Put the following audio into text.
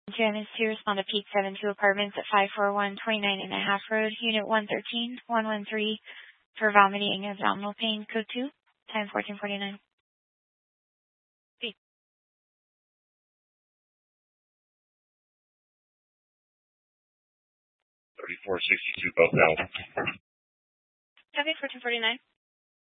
Janice to respond to Peak 72 Apartments at 541 29.5 Road, Unit 113, 113 for vomiting and abdominal pain, code 2, time 1449. 3462 Belltown. Okay, 1449.